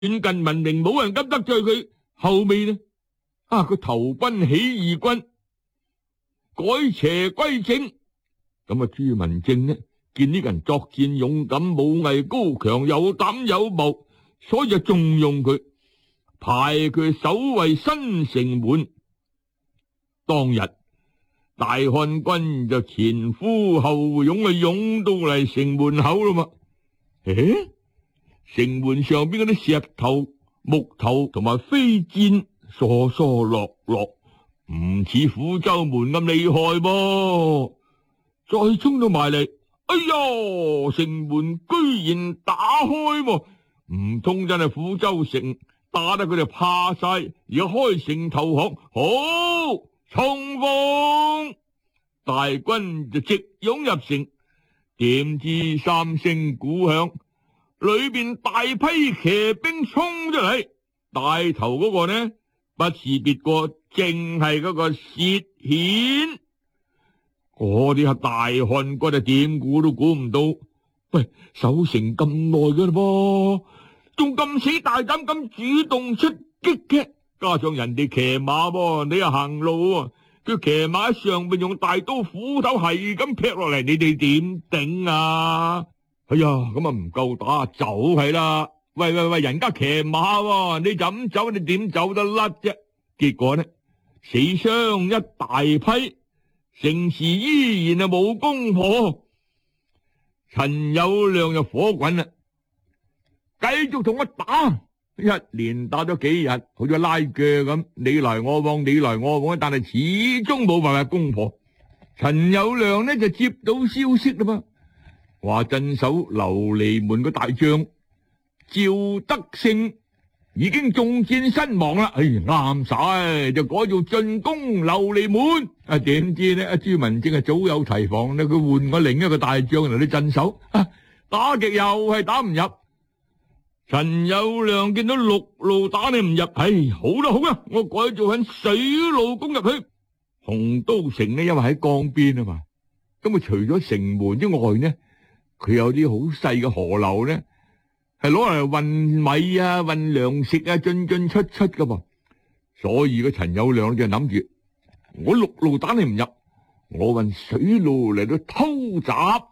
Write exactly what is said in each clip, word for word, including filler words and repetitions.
遠近聞名，冇人敢得罪佢。後尾呢，啊，佢投奔起義軍，改邪歸正。咁啊，朱文正呢，見呢個人作戰勇敢，武藝高強，有膽有謀，所以就重用佢，派佢守衛新城門。當日大漢軍就前呼後擁啊，湧到嚟城門口啦嘛。誒，城門上邊嗰啲石頭、木頭同埋飛箭疏疏落落，唔似虎州門咁厲害噃。再衝到埋嚟，哎呀，城門居然打開喎！唔通真係虎州城打得佢哋怕晒，而家開城投降？好，衝鋒！大軍就直湧入城，點知三聲鼓響，裏邊大批騎兵衝出嚟，帶頭嗰個呢，不是別個，正係嗰個薛顯。嗰啲係大漢軍啊，點估都估唔到。喂，守城咁耐噶啦噃，仲咁死大膽，咁主動出擊嘅，加上人哋騎馬喎，你又行路喎，佢騎馬喺上邊用大刀斧頭係咁劈落嚟，你哋點頂啊？哎呀，咁啊唔夠打，走係啦。喂喂喂，人家騎馬喎，你就咁走，你點走得甩啫？結果呢，死傷一大批。城池依然係冇攻破，陳友諒就火滾啦，繼續同我打，一連打咗幾日，好似拉鋸咁，你來我往，你來我往，但係始終冇辦法攻破。陳友諒呢就接到消息啦嘛，話鎮守琉璃門個大將趙德勝已經中箭身亡啦，哎，啱晒，就改做進攻琉璃門。啊，點知呢？阿朱文正係早有提防呢，佢換咗另一個大將嚟啲鎮守，啊，打極又係打唔入。陳友諒見到陸路打你唔入，唉，好啦好啦，我改做喺水路攻入去。洪都城呢，因為喺江邊啊嘛，咁啊除咗城門之外呢，佢有啲好細嘅河流呢，係攞嚟運米啊、運糧食啊，進進出出噶噃。所以個陳友諒就諗住，我陸路打你唔入，我運水路嚟到偷襲。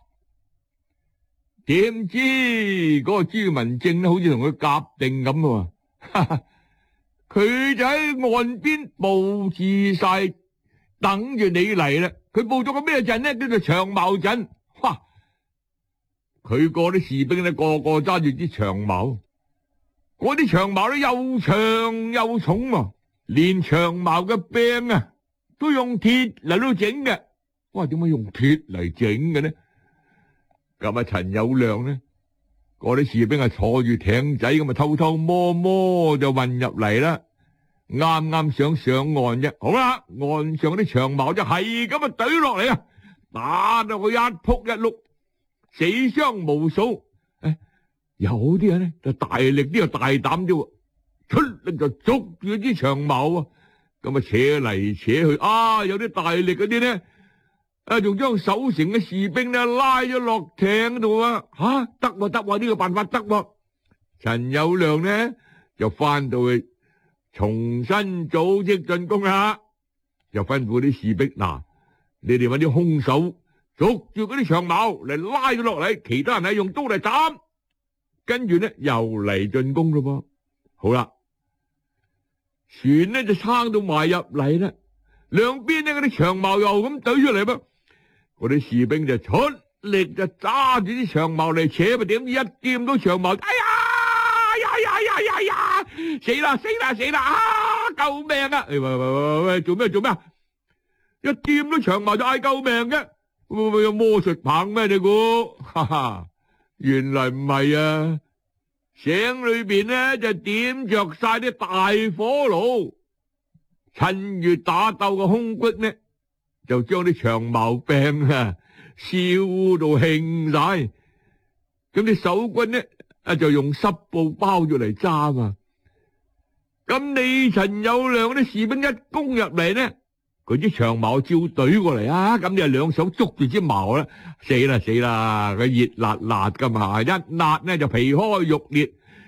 點知嗰個朱文正好似同佢夾定咁啊！佢就喺岸邊布置晒，等住你嚟啦。佢布咗個咩陣呢？叫做長矛陣。哇！佢嗰啲士兵咧，個個揸住啲長矛，嗰啲長矛咧又長又重啊，連長矛嘅柄啊都用鐵嚟到整嘅。哇！點解用鐵嚟整嘅呢？咁啊，陳友諒呢，嗰啲士兵係坐住艇仔咁啊，偷偷摸摸就運入嚟啦。啱啱想上岸啫，好啦，岸上啲長矛就係咁啊懟落嚟啊，打到佢一仆一碌，死傷無數。誒，有啲人呢就大力啲又大膽啲，出力就捉住啲長矛啊，咁啊扯嚟扯去啊，有啲大力嗰啲呢。啊！仲將守城嘅士兵呢拉咗落艇度啊！吓，得喎得喎，呢個辦法得喎。陳友諒呢就翻到去重新組織進攻啦，就吩咐啲士兵嗱，你哋揾啲兇手捉住嗰啲長矛嚟拉咗落嚟，其他人係用刀嚟斬。跟住呢又嚟進攻咯噃。好啦，船呢就撐到埋入嚟啦，兩邊呢嗰啲長矛又咁懟出嚟噃。嗰啲士兵就出力就揸住啲長矛嚟扯，咪點知一掂到長矛，哎呀呀呀呀呀呀，死啦死啦死啦！啊，救命啊！喂喂喂喂，做咩做咩啊？一掂到長矛就嗌救命嘅，會唔會有魔術棒咩？你估？哈哈，原來唔係啊！城裏邊呢就點着晒啲大火爐，趁住打鬥嘅空隙呢，就將啲長矛柄啊燒到興晒，咁啲守軍呢啊就用濕布包咗嚟揸嘛。咁你陳友諒啲士兵一攻入嚟呢，佢啲長矛照懟過嚟啊，咁你就兩手捉住支矛啦，死啦死啦，佢熱辣辣噶嘛，一辣呢就皮開肉裂，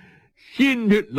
鮮血